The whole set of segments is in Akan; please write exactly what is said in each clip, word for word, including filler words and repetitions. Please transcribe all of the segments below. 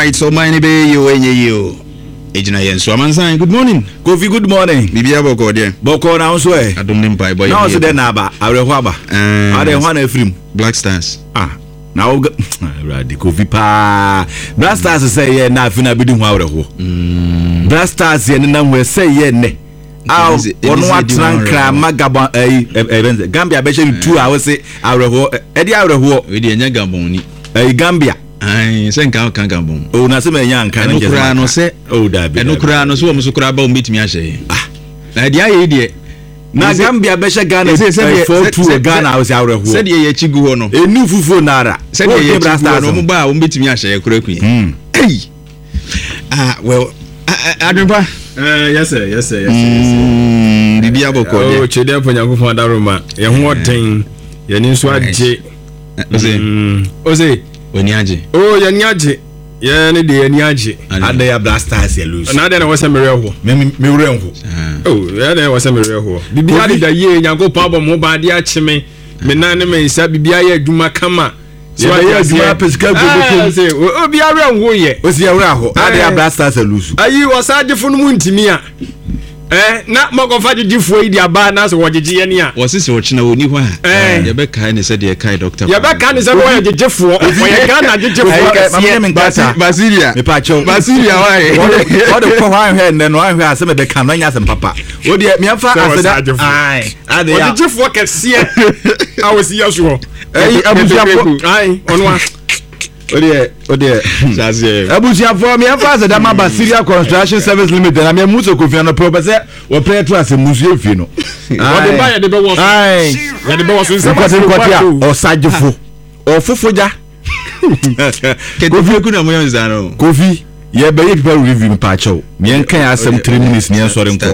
right, so mine be you and you. Ejina Yenso Amansan, good morning. Kofi, good morning. Bibia Boko there. Boko now so eh. I don't know by boy. Now so then aba, Arehwaba. I dey one film. Black Stars. Ah. Now ready Kofi pa. Black Stars say yeah na fi na bi di ho Arehwo. Mm. Black Stars ye na we say yeah ne. Ah, ono atran magaba eh Gambia be share two hours say Arehwo. E di Arehwo. We di enya Gabon ni. Eh Gambia. Ai sen kan kan Gabon. O na se me nya nkan na kura no se o da bi. Eno kura no so o muso kura ba o mitimi ahye. Ah. Na dia ye die. Na Gambia be she Ghana four two Ghana o se Arehwo. Se de ye chigu ho no. Enu fufuo nara. Se de ye chigu no mo ba o mitimi ahye kura ku. Mm. Hey. Ah, well, Adwempa. Eh, yes sir, yes sir, yes sir. Mm, Bibia Boko there. Oh, chede po Nyankopon daroma. Ye ho oden. Ye ni nso agye. Ose. Ose. Oni agye. Oh, ye ni agye. Ye ni de ye ni agye. Ade ya Black Stars ye lose. Na ade na wose mere ho. Me me wure ho. Oh, ye na wose mere ho. Bibia de da ye Nyankopon abom ho ba de ache me. Me na ne me nsa bibia ye adwuma kama. So ye adwuma pesika gogo say obi awre ho ye. Osi awre ho. Ade ya Black Stars ye lose. Ayi wasagefo no mu ntimi a. Eh na makofa gigifo yi dia ba na so wogege ye ne a wosisi wo china woni ho a ye be kai ne se de kai doctor ye be kai ne se wo ye gigifo wo ye ga na gigifo Basilia me pa cho Basilia why what the for one here ne no ahwe ase me be kan no nya sem papa wo de me afa aseda ai ade ya gigifo kese a wo si yaso eh abusiafo ai onwa Ode ode Sazie abusia for me afa aseda ma Basilia Construction Service Limited na me muso Kofi no pro se wo play to ase musu efi no wo de ba ye de be wo ai ye de be wo so se o sajefo o fofoja Kofi ku na mo yan zano Kofi ye be ye people review pa chow me enkan asem three minutes ne ensore nko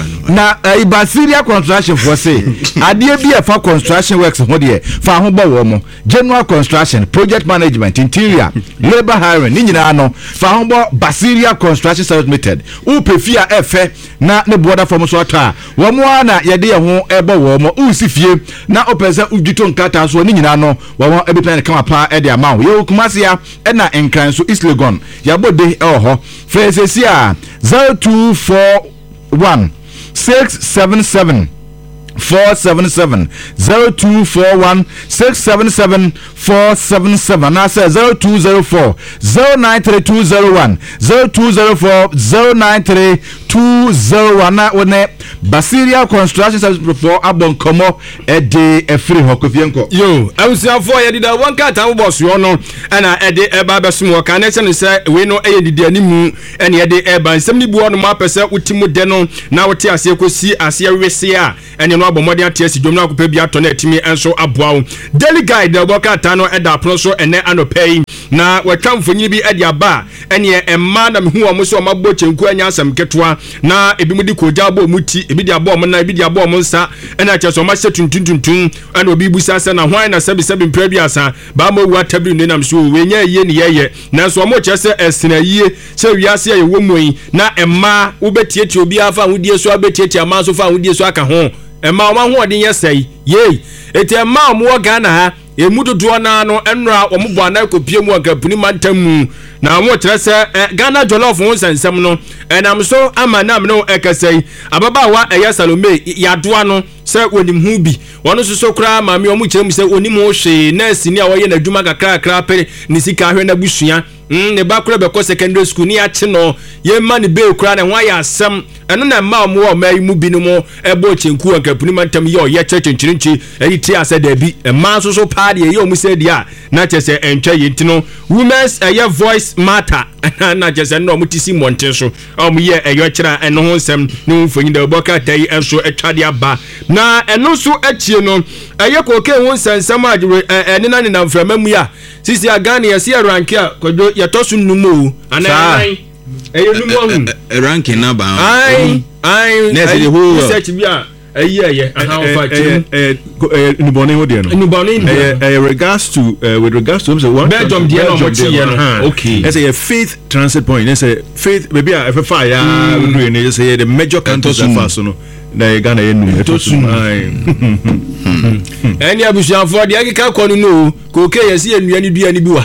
na uh, Basilia Construction for say ade bi e fa construction works ho de fa ho bo wo mo general construction project management interior labor hiring ni nyina no fa ho bo Basilia Construction Service Limited u pefia efe na ne border form so atwa wo mo na ye de ye ho e bo wo mo u sifie na opese udwito nkata so ni nyina no wo mo e bi plan kama pa e de ama wo ye okumasia e na enkran so East Legon ya bode oh Fresesia zero two four one six seven seven four seven seven zero two four one six seven seven four seven seven. I said zero two zero four zero nine three two zero one zero two zero four zero nine three two zero one. Na one Basilia Construction Service before Abon Komo a day a free hokofienko. Yo, I was here for you. Did one cat I was you know, and I had a barber small connection and say we know a did any moon and yet the air by somebody born my person with Timo Denon. Now what I see, see, I see a resia and you know about modern tears. You don't know pay to net me and so abow. Daily guide the worker tano at the proso and then ano paying. Now we come for you be at your bar and ye a madam who are most of my boat and Kuanya some ketwa. Now a bimudi kojabo muti, a bidia bomb and I bidia bomb monster and I just so much tun tun tun tun and will be busas and a wine and seven seven previous. Bamo what have you name so when ye ye ye. Now so much as a in a year, so we are saying a woman na a ma ubet to be a fan with your so I bet your mouse of with your swaka home. And ma one word in your say, yea, it's a ma more Ghana. E mudu duana no enra wo mbo ana kopie mu agapuni mantamu na wo trese Ghana jollof won sensem no enam so amanam no ekasai ababa wa eya Salome ya doa no se wonim hu bi wono so so kra ma me omu kyerem se onim ho hwe nurse ni a wo ye na dwuma kakra kakra pe ni sika hwe na busua mm ne ba kra be ko secondary school ni ache no ye ma ni be kra na ho ya asem eno na ma mo o mai mu bi no mo ebo chenku agapuni mantam ye o ye chechenchinchi eyi ti ase da bi e ma so so pa de ye omu se dia na chese entwa ye ntino women's uh, voice matter na chese no omu tisi monten so omu ye eyo kira eno ho nsem ne mfonyi da boka tai enso etwa de aba na eno so achie no eye koke ho nsensem adwe ene na ne na mframa ya sisi agane ye se rank a kodo ye tosu numu ana eye numu hu ranking na ba ai ai na se the whole research bia ayi ayi how far eh eh nubone ho de no nubone eh regards to uh, with regards to so one Belgium de no mo tie no okay let's say a faith transit point let's say faith maybe a fire ya we do any say the major countries are so no na Ghana enu to sun ai eni abusuafo de agika kwonu no ko ke yesi enua ni dua ni bi wo ha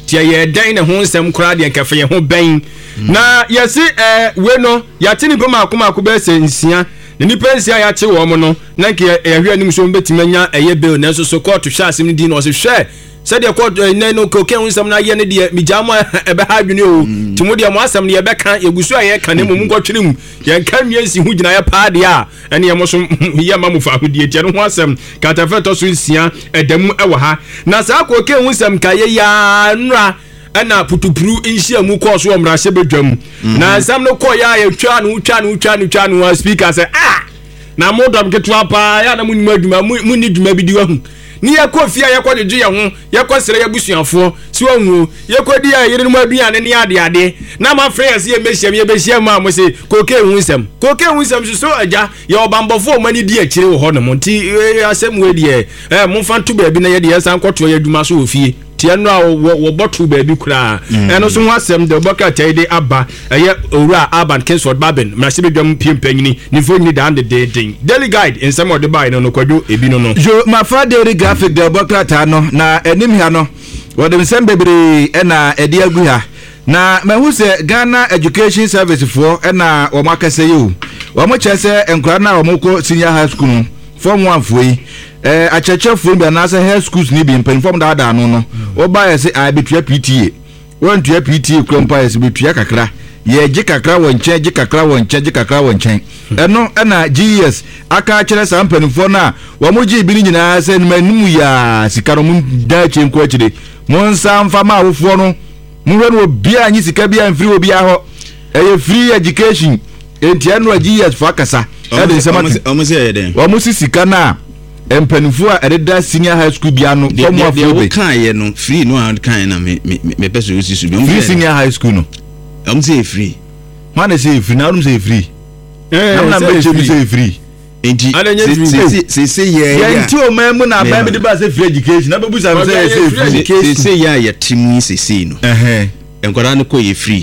tia ye dan ne ho nsɛm kora de nkafa ye ho bɛn na yɛsi eh we no yɛte nipa maako maako bɛ sɛ nsia ne nipa nsia yɛache wɔ mo no na nke yɛhwɛ anim so mbɛtimi anya ɛyɛ bill na so so court hwɛ asɛm di na ɔse hwɛ sɛ de court ne no koke ho nsɛm na yɛ ne de mijamo ɛbɛ ha adwene o timo de mo asɛm ne yɛbɛka yɛgusu a yɛka ne mu nkɔtwere mu yɛnka nwiansi ho gyina yɛ paa de a ɛne yɛ mo so yɛ ma mu fa hodie tia no ho asɛm katafɛtɔ so nsia ɛdamu ɛwɔ ha na saa koke ho nsɛm ka yɛ ya nra ɛna putupuru nhia mu kɔ so ɔmra hyɛ bedwam na nsɛm no kɔ ya yɛ twa no twa no twa no twa no speaker sɛ ah na mo dɔm ketewa paa ya na mo nim adwuma mo ni dwuma bi di wa hu ni yakɔ fia yakɔ de gye ho yakɔ sere yabusuafo si wanwu yakɔ di a yere no aduane ne ade ade na ma frɛ se yɛmɛhyɛm yɛbɛhyɛ ma mo se koke hu nsɛm koke hu nsɛm so so agya yɛ ɔbambɔfo mani di akyire wɔ hɔ no mo nti asɛm we de eh mo fa to baabi na yɛ de yɛsan kɔto yɛ adwuma so ofie tia no a wo bɔto baabi kura ɛno so ho asɛm de bɔka tai de aba ɛyɛ owura Aban Kingsford Babin mrase bedwam piempanyini ne fo ni dan de de den daily guide nsɛm ɔde bai no no kwadwo ebi no no jo ma fa daily graphic de bɔka ta no na anim ha no wɔde nsɛm bebre ɛna ɛde agu ha na mahu sɛ Ghana Education Service for ɛna wɔn akɛsɛ yi o wɔn kyerɛ sɛ nkora na wɔn kɔ senior high school no form one fo yi eh achechefo bi na say high schools ni bi mpanfom da da no no oba ye say a betua P T A won tua P T A krompa ye say betua kakra ye gi kakra won chen gi kakra won chen gi kakra won chen eno na G E S aka kire sa mpanfo na wo mo gi bi ni nyina say manum ya sika no mu da chen ko akire mon sa mfa ma awofo no mu hwe no obi anyi sika bi an free obi a ho eh free education enti eno G E S for akasa e de se ma omo se ye den wo mo sika na empanifo a ereda senior high school bia no form of we kan ye no free no and kan na me me person usi su free senior high school no am say free man say free na am say free eh na me say free enti se se se ye ya enti o man mu na ba me de ba say free education na be bu say say free education se ya ya timu se se no eh eh enkwara no ko ye free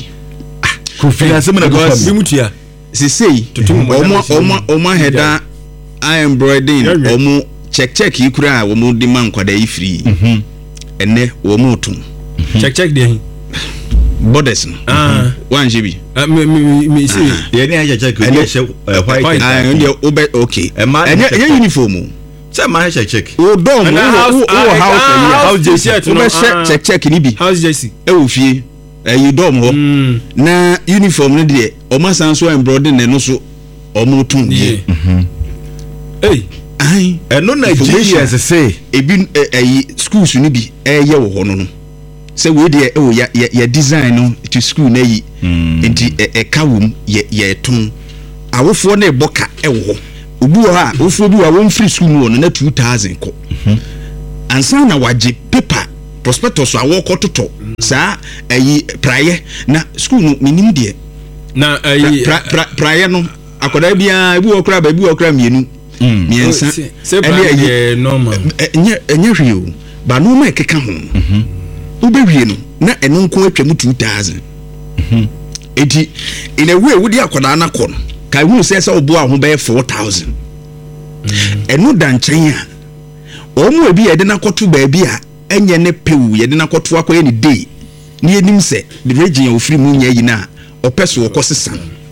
ko finance me na go bi mutia se se omo omo omo heda I am embroidering omo check check ikura omo di man kwada yi free mhm enne omo tun check check de borders no ah one G B me me me see ye ni check check ye she white ah ndia obe okay enya uniform say ma check check o dom o house house jersey o check check ni bi house jersey e wo fie eh you dom ho na uniform no de o ma san so embroidering ne no so omo tun ye mhm eh ai eno na G E S say ebi eh schools ni bi eh ye wo ho no no say we dey e ya ya design no to school na yi enti e kawum ye ye ton awofo na eboka e wo obu ho a awofo bi wa won free school no na two thousand ko ansa na waje paper prospectus awo kototo sa ayi praye na school no minim de na ayi praye no akoda bia ebu okra ba ebu okra mienu miensa ɛne normal enye enye hweo ba no ma ekeka ho mhm ubewie no na eno nko atwa mu two thousand mhm enti in a way wudi akoda na kɔ no kai hu sɛ sɛ obo a ho bɛ four thousand eno dan nkyɛn a omo ebi yɛde na kɔto ba bi a enye ne pewu yɛde na kɔto akɔyɛ ne day ne yenim sɛ the region ofiri mu nya yi na ɔpɛso ɔkɔsesa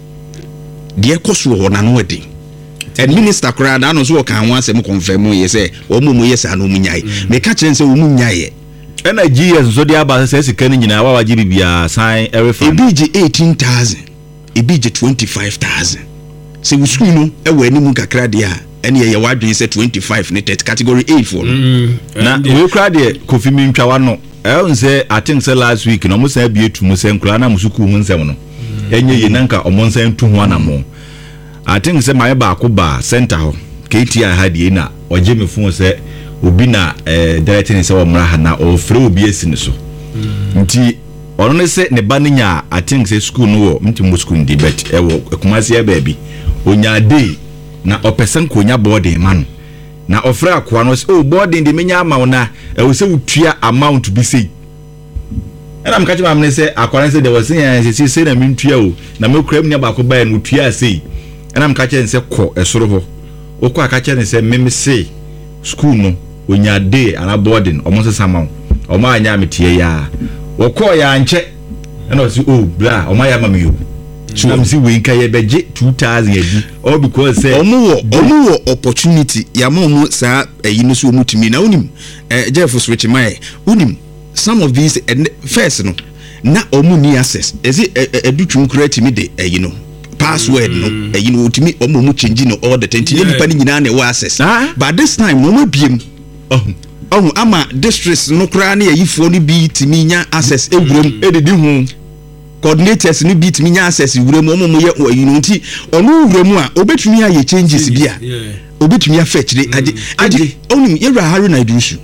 de ɛkɔso wɔ na no ɔde and minister kra da no so kan wan asem confirm ye say o mu mu yes anu mu nyai me ka kire say o mu nyai na G E S so dia ba say sika ni nyina wa wa gi bibia sign every fan e B G eighteen thousand e B G twenty-five thousand se we school no e wa ni mu kakra de a ene ye wa dwen say twenty-five ne third category A for na we kra de kofi mi ntwa wa no e on say I think say last week no mo say bia tu mo say nkura na mo suku mu nsem no enye ye nanka o mo nsem tu ho anamo I think say my ba ko ba center ho K T I had ye na oje me fun say obi na eh directing say o mra ha na o frɛ obi asini so nti ono ne say ne ba nya I think say school no wo mti mo school ndi bet e wo Kumasi e ba bi onya day na opesen ko nya boarding man na ofrɛ akoa no say oh boarding de menya amount na e wo say utua amount bi say and I'm catching am say akoa say there was say say say na mintua o na me kura mnya ba ko ba no utua say and I'm catching say ko esoro ho okọ akache say meme say school no onya day and boarding almost sama omo anya metie ya wo ko ya anche and o si oh bra o ma ya mama you so am si we nka ye beje two thousand adi all because say omo wo omo wo opportunity ya mo mu sa eyi no so omutimi na unim eh Jeff switch my unim some of these uh, first no na omu ni access ezi edutwu create me de eyi no password no eyi no otimi omo mu change no all the time ni nipa ni nyina na we access but this time no ma biem oh oh ama districts no kra na yifo no bi timi nya access ewuram ededi hu coordinators ni bi timi nya access ewuram omo mu ye eyi no nti ono ewuram a obetumi aye changes bia obetumi afetch de ade ade onim yera haru na idusu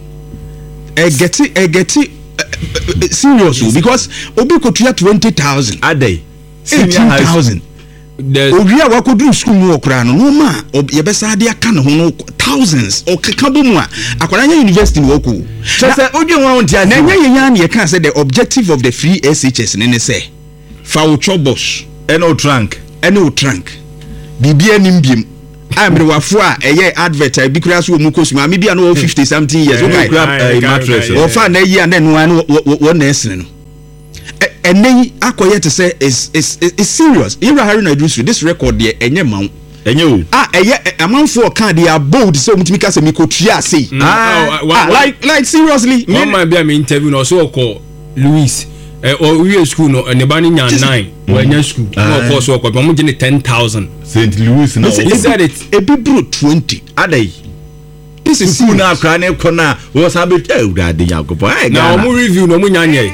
e get e get serious because obi kotua twenty thousand a day eighteen thousand obi a wakodu school mu okra no no ma ye besa ade aka ne ho no thousands o keka bomu a akwara nya university wo ko say odwen wa wontia na nya yenya na ye kan say the objective of the free S H S ne ne say fa wo chobos and o trunk and o trunk bibia nim biem amre wafo a eye advert bi kura so mu kosuma me bia no fifty something years okay grab mattress o fa na yi and no one one nurse no and then akoye to say is is is serious ira hari na do this record there enye man enye o ah eye amanfo kan dey are bold so mutimi ka say me ko tua say ah like like seriously one man be am interview no so call Louis eh o we school no ne ba ni nya nine we nya school no course so ko mo je ten thousand Saint Louis now he said it e be bro twenty adai this is school na kra na kona wo sabe eh urade yakobo eh na mo review no mo nya nya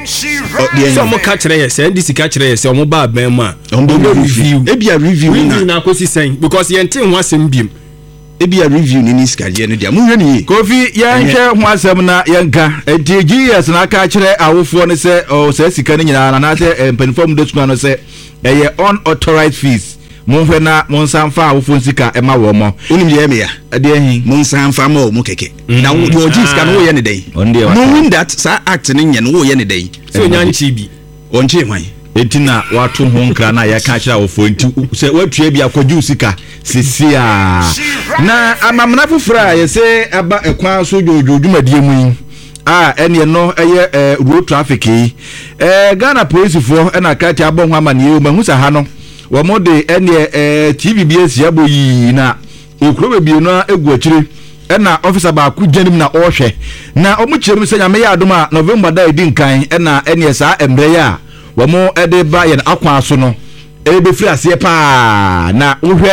so mo ka kire yes and this ka kire yes mo ba ban ma mo review e bia review review na ko si sen because ye ntin ho asem biem e bia review ni niskaje no dia mo hwe ni Kofi ye nhwe ho asem na ye nka enti G S na ka kire awofo ne se o se sika ni nyina na se mpanifom de school no se eye unauthorized fees mo hwe na mo nsanfa awofo sika e ma wo mo unim ye me ya ade ehin mo nsanfa ma mo keke na wo G S ka no ye ne dai knowing that sa act ni nye no wo ye ne dai so nya nchi bi onche hwan enti na watu ho nkra na ye ka kire awofo enti se watua bi akoju sika sisia na amamna fufura ye se aba ekwan so jojojumadi mu ah ene no eye road traffic yi eh Ghana police fo na kati abon hwa mane o mahu sa ha no wo mo de ene eh T V B S yabo yi na okuro be no egu akire na officer ba ku janim na ohwe na omu kirem se nyame ya adom a November da edi nkan na ene sa embre ya wo mo ede ba ye akwa so no e be firi ase pa na ohwe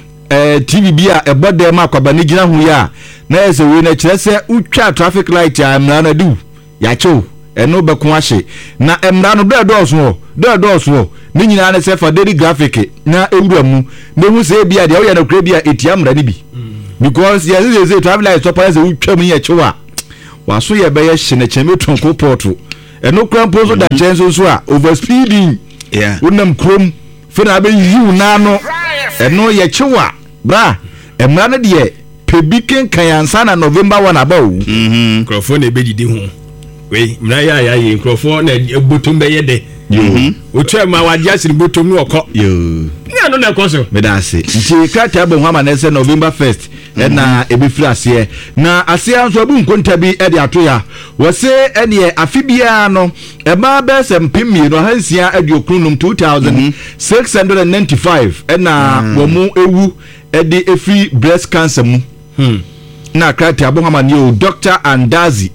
eh T V B a ebode ma kwaba ni gina hu ya na ese we na kire se utwa traffic light ya emra na du ya cho eno be ko ahye na emra no do do so do do so ni nyina na se for daily graphic na ewura mu na hu se bia de wo ya na kure bia etiamra ni bi because yes is a traffic light stop as we twam ye chewa waso ye be ye hye na cheme tonko porto eno krampo so da chenso so a over speeding yeah wonam krom fe na be yiu na no eno ye chewa bra emra na de pebiken kanyansa na November one abawo mhm krofo na be didi ho we mra ya ya ye krofo na botom be ye de mhm o twema waje asiri botom no okọ yo ya no na koso me da se nti kata be hwa ma na se November first na ebefiri ase na ase anso abu nkonta bi e de ato ya wo se ene afibia no e ma be se mpemi no hansia aduokrunum two thousand six hundred ninety-five na wo mu ewu e de efi breast cancer mu hmm na krati abohamani o Doctor Andazi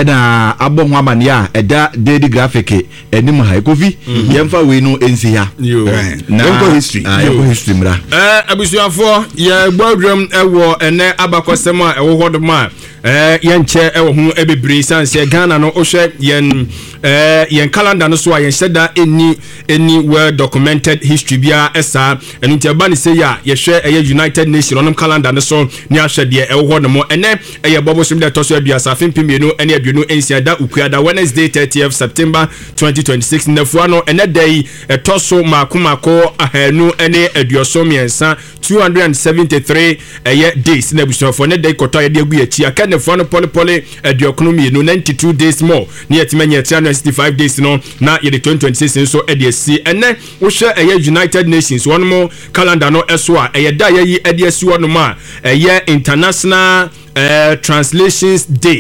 na abohamani a eda daily graphic enim ha Kofi yemfa we no ensi ha na enko history enko history mra eh abusuafo ye gbadwam ewo ene abakosem a ewo hodoma eh yenche ewo hu ebebre sanse Ghana no ohwe yen eh yen calendar no so a yen seda eni eni well documented history bia esa enu ti aba ni say ya ye hwe eye United Nations onom calendar no so ni ahwe de ewo hodomo ene eye bobo sim de toso aduasa afin pimienu ene aduenu ensia da ukuada Wednesday thirtieth September twenty twenty-six nefuano no ene day etoso makomako ahanu ene aduoso miensa two hundred seventy-three eye days na busuafo ne day koto ye de agu achi aka nefuano pole pole aduokonomi no ninety-two days more ne yetimanya three hundred sixty-five days no na ye de twenty twenty-six so e de si ene wo hwe eye United Nations one mo calendar no eso a eye da ye yi e de si wono ma eye international Uh, translations day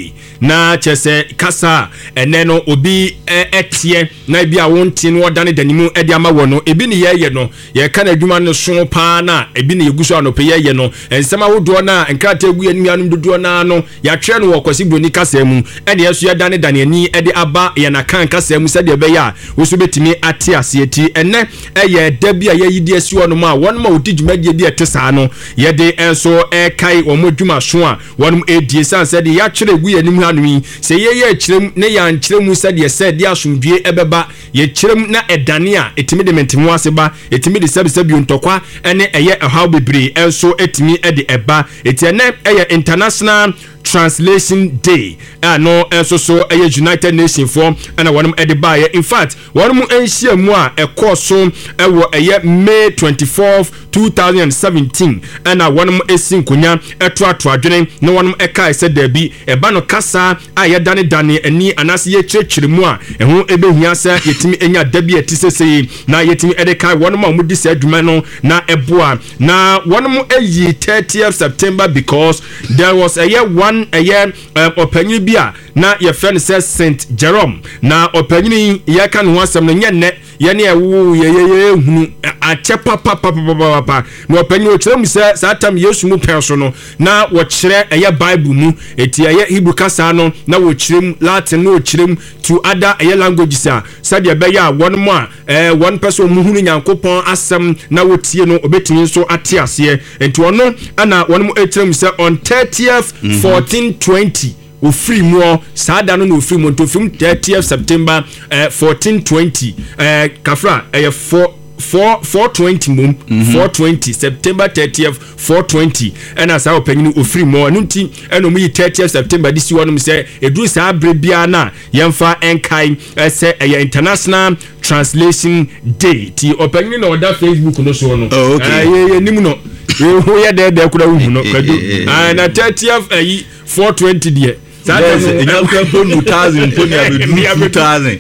na chese kasa ene no obi etie na bi a wonte no odane danimu e de ama wono ebi ne ye ye no ye ka na adwuma no so pa na ebi ne yeguso anope ye ye no ensema wodo na nkrata egu anim anum dodo na no ya twe no wokwasi broni kasa mu e de yeso ye dane dane ani e de aba ye na kan kasa mu se de be ya wo so betimi ate ase ti ene e ye da bi a ye yidi asi wono ma wono ma odi dwumadie bi ete saa no ye de enso e kai omo dwuma so a wono edie san se de ya twere egu anim anum se ye ye kyerem ne ya nkyeremu se de se de asomdue ebeba ye kyerem na edane a etimi de mentemu ase ba etimi de sabi sabi ntokwa ene eye ehaw bebre enso etimi e de eba etiene eye international translation day ano enso so eye United Nations for and one e de buy in fact one mu enhia mu a ekọ so ewo eye May twenty-fourth twenty seventeen and one mu esin konya eto ato adwene na one mu eka ese da bi eba no kasa a ye dane dane ani anase ye kyerkyere mu a eho ebehia sa yetimi enya da bi etisese na yetimi ede kai one mu mu di sa adwuma no na eboa na one mu eyi thirtieth September because there was a year one a year opanyin bi a na ye friend says Saint Jerome na opanyin ye ka no asem no nyenne ye ne ewu ye ye hunu ache papa papa papa na opanyin o kyerem se satam Yesu mu penso no na wo kyere eye Bible mu eti eye Hebrew kasa no na wo kyerem Latin no kyerem to other eye languages a sadia be ya one mo a eh one person mu hunu Nyankopon asem na wo tie no obetini so ate ase enti ono ana one mo ekyerem se on thirtieth fourteen twenty o free more sada no no free more to film thirtieth September uh, fourteen twenty uh, kafra uh, four four four twenty mum four twenty September thirtieth four twenty and as our penny o free more nunti and me thirtieth September this one say edu sa brebia na yemfa enkai say a international translation day ti opening no that Facebook no so no oh, okay eh nim no we ya there there kura hu no kadu and thirtieth eh four twenty there Yes, in your temple, two thousand, two thousand.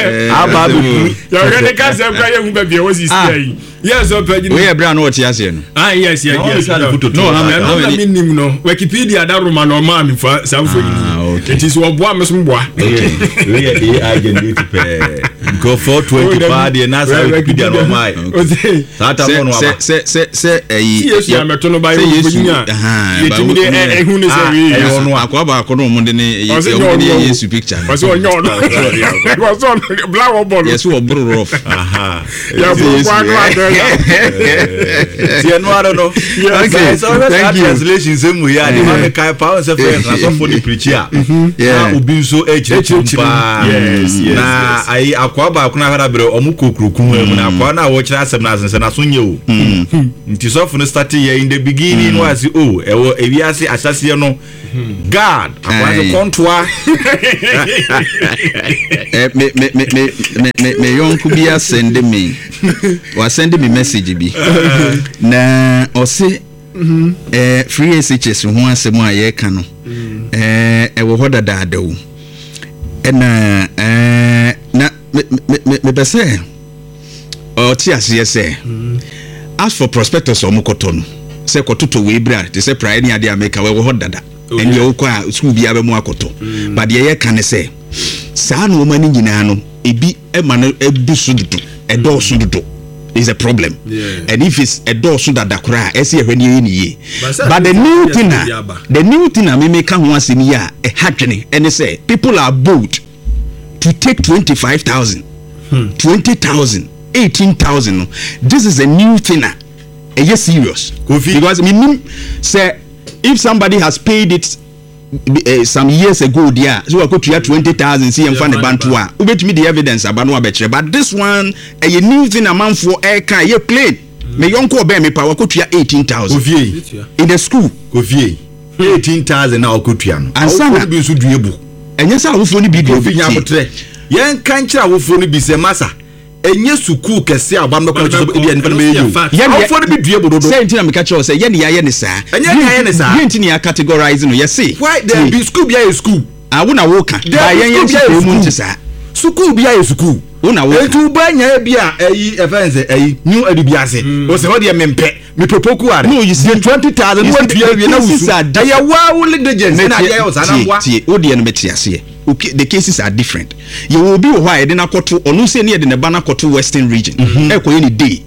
Aba bu. Ya gane ka se kwa ye ngba bi o si stay. Yes, o page we brand what you say no. Ah yes, yes, yes. No, no, no, minimum no. Wikipedia da Roma no ma mi fa sanfo ni. It is wo boa me so boa. Okay. We are agent to go for twenty party na sa Wikipedia no mai. Sata mo no aba. Se se se eh yes ya meto no ba yo bunya. Aha. Yetimi de eh hu ne se we. Eh no akwa ba ko no mo de ne Yesu picture. Was on no. Was on black ball. Yes, we bro rough. Aha. Ya bro kwa Yeah, no, I don't know. Okay, so thank you. Translation same way. The man kai power se for transfer for the preacher. Yeah, obi so e chechumpa. Yes, yes. Na ai akwa ba kuna hara bre omukokroku mu na akwa na wo kira asem na asense na so nye o. Nti so for no start here in the beginning was oh, e wo ewiase asase no. God, akwa the contour. Eh me me me me me me yonku bia send me. Was send me message bi na o se eh free S H S ho asem a ye ka no eh e wo hoda daada wo e na eh na me me be say o ti ase say as for prospectus o mokoto no say kototo we bra te say prayer ni ade ameka we wo hoda da en ye wo kwa school bia be mu akoto but ye ye ka ne say saa no mani nyina no ebi e ma no ebusu dudu e do so dudu is a problem. Yeah. And if it's a door so that the cry, I see when you in but the new thing, the new thing I may make come once in a year, a happening, and they say people are bold to take twenty-five thousand, hmm. twenty thousand, eighteen thousand. This is a new thing. A yes, serious. Because I mean, say if somebody has paid it uh, some years ago, there, so I go to twenty thousand, see and find a bantua. Who bet me the evidence about no better. But this one, a new thing amount for air car, you played. Me uncle bear me power go to eighteen thousand in the school. Go vie eighteen thousand now go to yan. And some be so doable. And yes, I will phone be go vie amotre. Yan kanchira wo phone be se masa. Enye suku kese abam no kwa so e dia nfa me yo. Yan phone be duable dodo. Say ntina me catch you say yan ya ye ne sa. Enye ya ye ne sa. Yan ntina ya categorize no you see. Why there be school bia school. Ah wona wo ka. Ba yan yan school mu ntisa. School bia school. Wona wo. Etu ba nya bia eyi e fa nse eyi new edubiase. O se ho de mempe. me propoku are no you see twenty thousand what you are na wusu ya wow negligence na ya osanabwa tie odi no metiase okay the cases are different you will be why de na koto onu se ne de ne ba na koto western region e koye ni day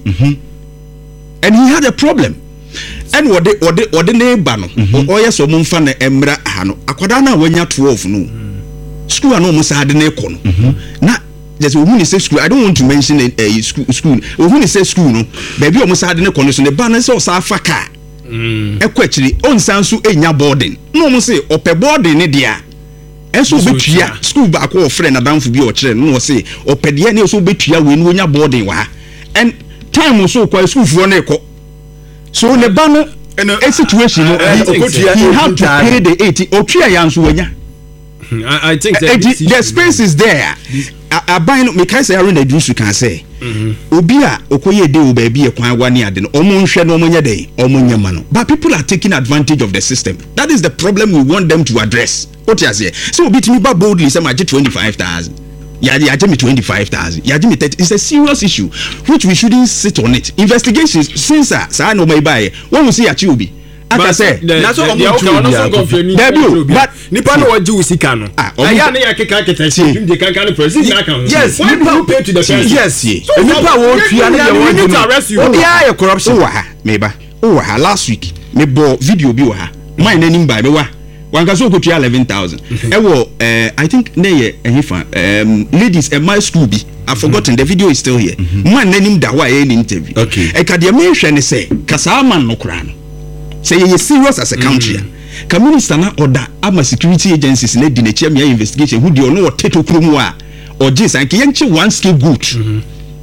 and he had a problem and what the what the what the neighbor no oye so mo mfa na emra ha no akwada na wanya twelve no school na mo sa de na ekọ no na just when you say school, I don't want to mention a, a school. School. When you say school, no, baby, almost had a condition. The banner says Afaka. A question on Sansu Enya boarding. No, must say, or per boarding, Nidia. And so, which ya school back or friend, a down for your children, no say, or per the end, so bet ya when you're boarding. And time was so quite school for an echo. So, the banner and a situation, he had to pay the eighty or three answer. I, I think that uh, the, the space is there. I buy no make I say around the juice you can say. Obia okoye de o baby e kwan wani ade no omo nhwe no omo nya dey omo nya ma no. But people are taking advantage of the system. That is the problem we want them to address. What you say? So obi timi ba boldly say ma get twenty-five thousand. Ya ya me twenty-five thousand. Ya me thirty. It's a serious issue which we shouldn't sit on it. Investigations since sa no may buy. When we see ya chi obi aka say na so omo tu debut but nipa no waji usika no aya na ya keka keta si dum de kankan no president na kan yes nipa pay to the person yes nipa wo tua na ya want to arrest you obi ya corruption wa ha meba o wa ha last week me bo video bi wa ha man na nim ba me wa wanka so ko tua eleven thousand e wo eh I think na ye ehifa um ladies at my school bi I've forgotten the video is still here man na nim da wa e interview okay e ka de me hwe ne say kasa man no kra no say you serious as a country. Mm. Can minister na order ama security agencies na di na chia me investigation who dey on what teto krom wa or just and yenche one scapegoat. Mm-hmm.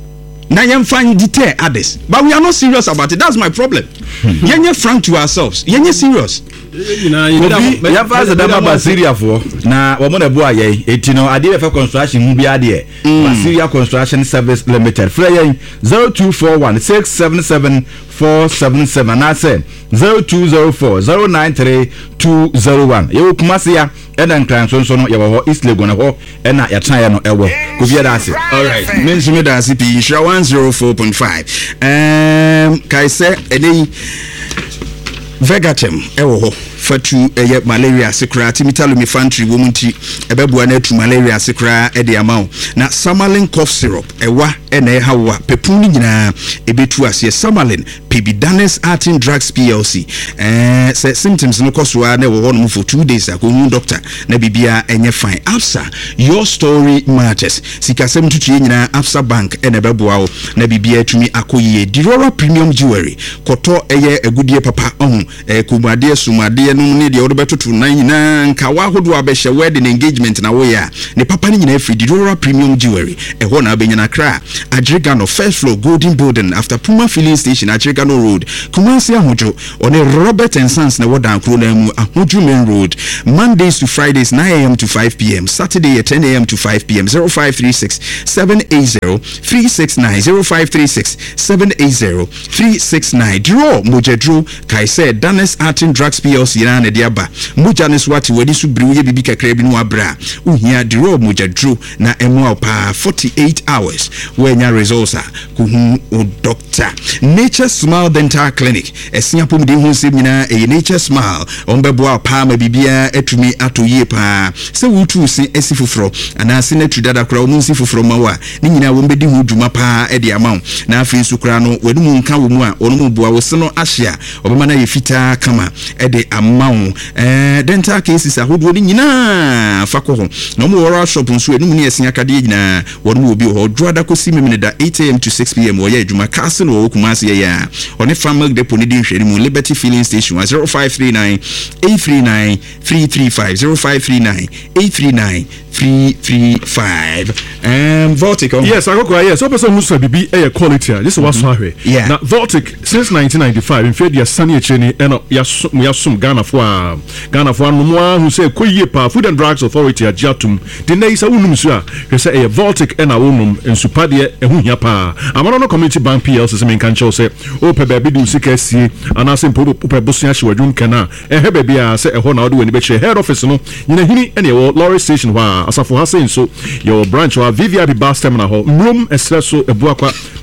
Na yen find detail others. But we are not serious about it. That's my problem. Mm-hmm. Yenye frank to ourselves. Yenye serious. Na ya faza da ba Syria for na wo mo na bu aye eti no ade be fa construction mu bi ade e Syria Construction Service Limited free yen zero two four one six seven seven four seven seven na say zero two zero four zero nine three two zero one ye kumase ya e na nkran so so no ye wo East Legon ho e na ya tan ye no e wo ko bi da ase all right mention me da ase P Shra one oh four point five um kai say eni Vegatem ewo ho fatu eye malaria sekra timitalo mefantry wo munti ebebua na atu malaria sekra e de amao na Samalin cough syrup ewa e na e hawa pepun ni nyina ebetu ase Samalin Pibidanes Artin Drugs P L C eh say symptoms no kosoa na wo ho no for two days akonyu doctor na bibia enye fine Absa your story matters sikasem tutu nyina Absa Bank e na ebebua wo na bibia tumi akoyie Dirora Premium Jewelry koto eye agudie papa ohun eh kumade sumade no ne de odobetutu na nyina nka wa hodo abehye wedding engagement na wo ya ne papa ni nyina free Dirora Premium Jewelry e ho na abenyina kra Adrigano first floor Golden Building after Puma filling station Adrigano Road Kumasi ahojo one Robert and Sons na wodan kro na mu ahojo main road Mondays to Fridays nine a m to five p m Saturday at ten a m to five p m zero five three six seven eight zero three six nine zero five three six seven eight zero three six nine draw mojedro kai said Danes Artin Drugs P L C na na diaba moja ne swati wadi su briwe bibi kakra bi no abra uhia draw mojedro na emu pa forty-eight hours wenya results kuhu o doctor Nature Smile Dental Clinic esia pom de hu se nyina e Nature Smile ombebo pa ma bibia atumi atoyie pa se wutu se esifofro ana se na tudada kra o munsi foforo mawa ni nyina wo mbedi hu dwuma pa e de amaw na afi su kra no wadu mu nka wo mu a ono mu bua wo se no ahia obema na ye fita kama e de amaw eh dental cases ahodo ni nyina fakọ ho na mo wora shop nso enum ni esia kade nyina wo mu obi ho dwada kosi memene da eight a m to six p m wo ye adwuma castle wo kumase ye ya one farmer depot ni din hwere mu Liberty filling station zero five three nine eight three nine three three five zero five three nine eight three nine three three five um Voltic yes I go yes so person who say bibi e quality this was so ahwe na Voltic since nineteen ninety-five in fact ya sani echeni eno ya ya sum Ghana for Ghana for no mo who say koyie pa Food and Drugs Authority ajatum de na isa unum so a we say e Voltic e na wonum ensupade ehu hia pa amano no community bank P L C se men kan cho say o pe ba bi du sika sie ana se mpo pe bosu ahye wadwun kana e he ba bia say e ho na wo de wani be che head office no nyina hini ene wo lorry station wa asafo ha say so your branch wa V V I P bus terminal ho room espresso ebuakwa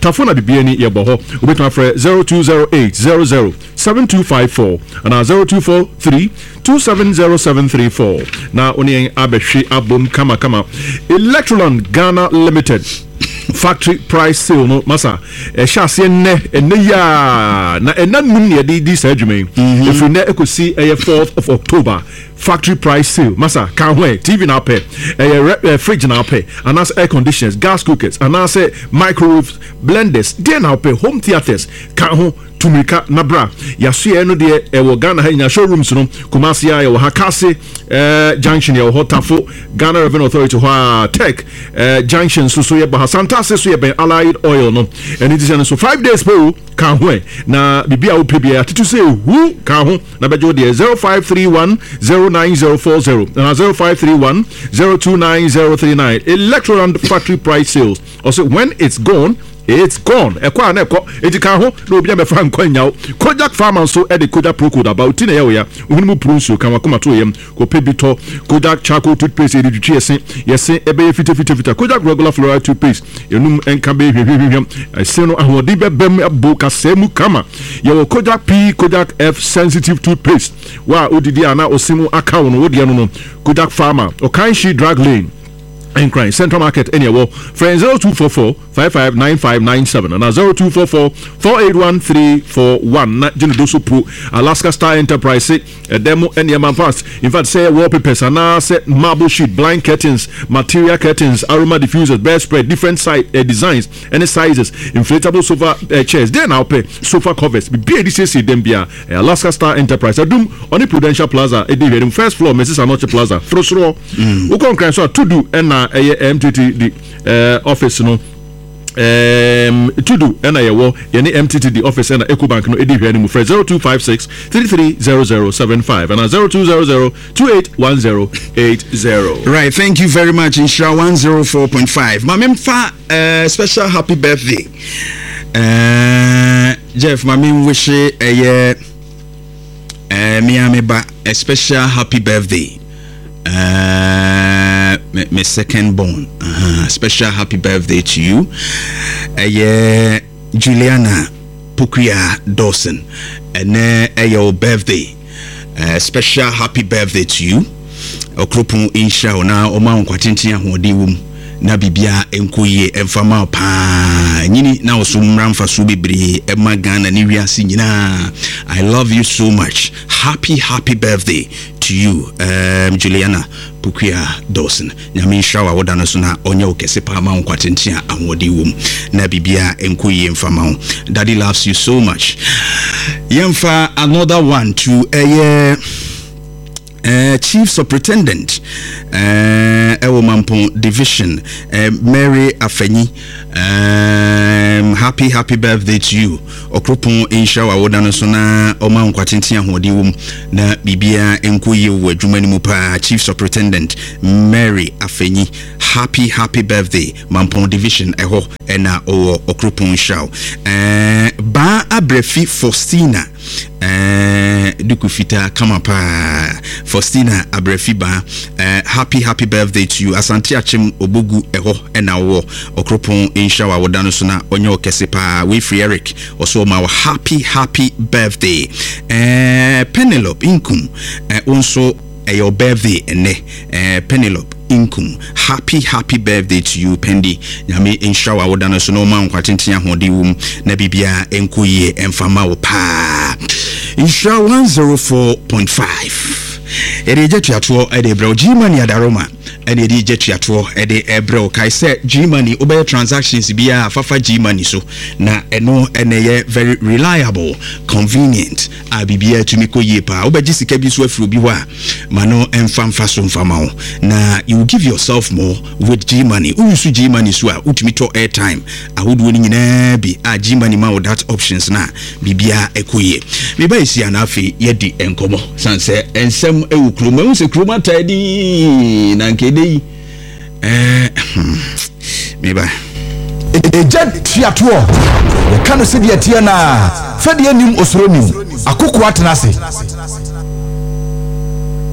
Tafuna Bibiani Yaboho, Ubitmafre zero two zero eight zero zero seven two five four and zero two four three two seven zero seven three four. Now, only Abeshi Abum Kama Kama Electroland Ghana Limited. Factory price sale no masa e shase ne ene ya na enanum ne de di surgery if you na ekosi e fourth of October factory price sale masa can we T V na pay e fridge na pay and as air conditioners gas cookers and as microwaves blenders then na pay home theaters can ho tumika nabra yaso no de e wo Ghana ha nya showrooms no Kumasi ya wo Hakase eh junction ya wo Tafo Ghana Revenue Authority ho tech eh junction so so ye ba Santa se so ye ben allied oil no and it is so five days per kan ho na bibia wo pebia atitu say hu kan ho na bejo de zero five three one zero nine zero four zero and zero five three one zero two nine zero three nine Electroland factory price sales also when it's gone it's gone. Ekwa na ekọ ejika ho na obi amefa nkwanya. Kojak farmer so e de Kojak Pro Code about tin ya ya. Ohunu prunso kan wakoma to yem. Ko pebito Kojak charcoal toothpaste e de twi ese. Yese ebe ye fite fite fite. Kojak regular fluoride toothpaste. Yenum enka be hwehwehwem. Ese no ahodi bebem abo kasemu kama. Ye Kojak P Kojak F sensitive toothpaste. Wa odidi ana osimu aka wono wodi anu no. Kojak farmer Okanshi drug lane and crying Central Market anywhere friend zero two four four five five nine five nine seven and zero two four four four eight one three four one na Jenny Doso Pro Alaska Star Enterprise a demo and the fast in fact say wallpapers and now set marble sheet blind curtains material curtains aroma diffusers bed spread different size uh, designs and sizes inflatable sofa uh, chairs then now pay sofa covers be B D C C them be Alaska Star Enterprise adum on the Prudential Plaza e dey first floor Missus Anoche Plaza frosro we kon cry so to do and na M T T the uh, office no um to do and I wo any M T T the office and EcoBank no edi hwani mu for zero two five six three three zero zero seven five and zero two zero zero two eight one zero eight zero. Right, thank you very much. Insha one oh four point five. My memfa uh, special happy birthday. Uh, Jeff, my mem wish a year uh, me ameba a special happy birthday. Uh, my, my second born. Uh-huh. Special happy birthday to you. Uh, yeah, Juliana Pukia Dawson. And uh, your birthday. Uh, special happy birthday to you. Okropun insha ona oma nkwatintia hodi wum na bibia enkoye emfama pa nyini na osumra mfa so bebre ema Ghana ni wiase nyina. I love you so much. Happy happy birthday to you, um, Juliana Pukia Dawson. Nyame shawa wodano so na onye okese pa ma nkwatintia ahodi wum na bibia enkoye emfama. Daddy loves you so much. Yemfa another one to a uh, Uh, Chief Superintendent uh, Ewo Mampong Division uh, Mary Afenyi, um, happy happy birthday to you. Okropon insha wa wodano so na oma nkwatintia hodi wum na bibia enkoye wo adwuma ni mu pa. Chief Superintendent Mary Afenyi, happy happy birthday Mampong Division eho ena o Okropon shaw. Uh, ba Abrefi Faustina uh, Dukufita Kamapa Faustina Abrefiba, uh, happy happy birthday to you. Asante Achim Obugu eho ena wo Okropon insha wa wodano so na onyo kesepa we free Eric also my happy happy birthday. Uh, Penelope Inkum uh, also uh, your birthday ene uh, Penelope Inkum, happy happy birthday to you Pendi. Nyame insha wa wodano so no man kwatintia hodi wum na bibia enkoye emfama wo pa. Insha one oh four point five. Ede jetu atuo ede bro G-Money adaroma ede ede jetu atuo ede ebro kai se G-Money obey transactions bia fafa G-Money so na eno eneye very reliable convenient abibia tumiko yepa obeji sika bi so afro bi wa mano emfamfa so mfama na you will give yourself more with G-Money. Usu G-Money so a utumi to airtime ahodo ni nyina bi a G-Money ma that options na bibia ekoye me ba isi anafi yedi enkomo sanse ensem ewu kroma unse kroma tadi na nkede eh me ba ejet tiatuo ye kanu se dia tia na fa dia nim osoro nim akoko atenase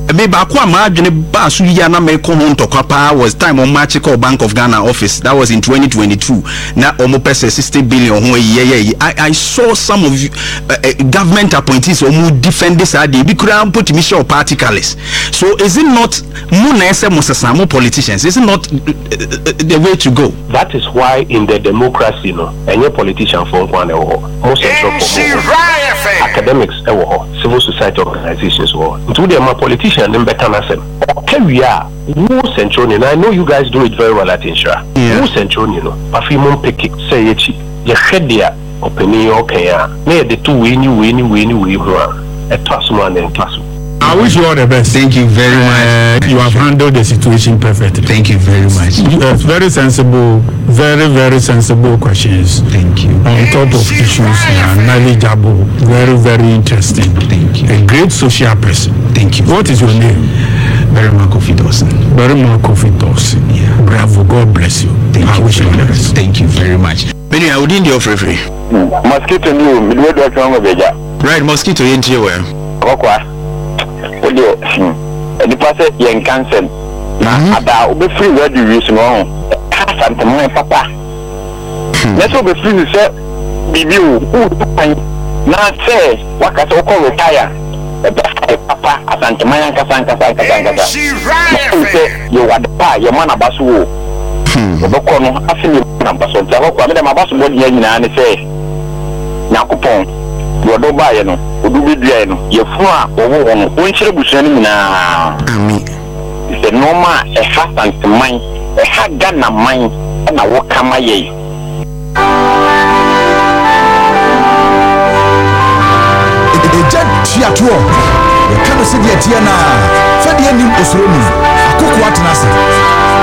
be back one margin bass yana me come on to Kapa was time on Magical Bank of Ghana office. That was in twenty twenty-two. Now almost sixty billion. Yeah, I, I saw some of you uh, uh, government appointees who defend this idea because put me show party colors. So is it not more politicians? Is it not uh, uh, the way to go? That is why in the democracy, no, any politician from one most academics, civil society organizations, to them politician then better than okay, we are no central, and I know you guys do it very well at Insura. No central, you know, a few more pick it, say it, you head there, opening okay, near the two win you win you win you win a class one and class. I wish you all the best. Thank you very much. Uh, you have handled the situation perfectly. Thank you very much. Uh, very sensible, very, very sensible questions. Thank you. On top of issues, uh, knowledgeable, very, very interesting. Thank you. A great social person. Thank you. What is your name? Berima Kofi Dawson. Berima Kofi Dawson. Yeah. Bravo. God bless you. Thank I you. wish you all the best. Thank you very much. Benny, I would in your free free. Mosquito new, midway to a beja. Right, mosquito into your well. Okay. Audio. And the person young cancer. About be free where do you know? Santa Maya Papa. Let's be free to say, be you. Now say, what can I call retire? Papa, a Santa Maya Casanca Sanca. You are the pa, your man abasu. The Bocono, I feel you number so. I mean, my boss would say, Nakupon. You don't buy it, you do be there. You're far over one celebration now. It's a normal, a hat and mine, a hat gun of mine, and I walk on my way. A jet theatre, the Kano City Tiana, Fadian Osroni, a cook water.